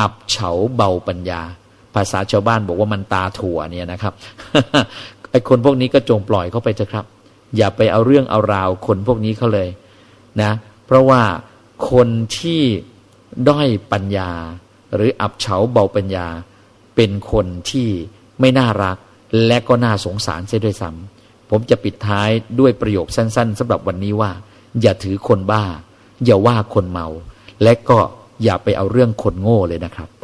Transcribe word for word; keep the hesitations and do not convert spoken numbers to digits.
อับเฉาเบาปัญญาภาษาชาวบ้านบอกว่ามันตาถั่วเนี่ยนะครับ ไอ้คนพวกนี้ก็จงปล่อยเขาไปเถอะครับอย่าไปเอาเรื่องเอาราวคนพวกนี้เขาเลยนะเพราะว่าคนที่ด้อยปัญญาหรืออับเฉาเบาปัญญาเป็นคนที่ไม่น่ารักและก็น่าสงสารเสียด้วยซ้ำผมจะปิดท้ายด้วยประโยคสั้นๆสำหรับวันนี้ว่าอย่าถือคนบ้าอย่าว่าคนเมาและก็อย่าไปเอาเรื่องคนโง่เลยนะครับ